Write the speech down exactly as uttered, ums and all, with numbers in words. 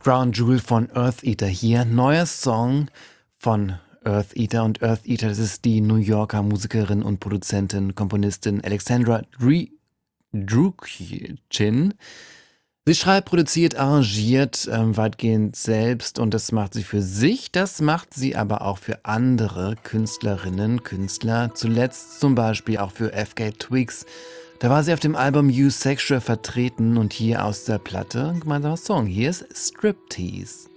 Crown Jewel von Eartheater hier. Neuer Song von Eartheater. Und Eartheater, das ist die New Yorker Musikerin und Produzentin, Komponistin Alexandra Dri- Drukjin. Sie schreibt, produziert, arrangiert ähm, weitgehend selbst und das macht sie für sich, das macht sie aber auch für andere Künstlerinnen, Künstler, zuletzt zum Beispiel auch für F K Twigs. Da war sie auf dem Album You Sexual vertreten und hier aus der Platte ein gemeinsamer Song. Hier ist Striptease.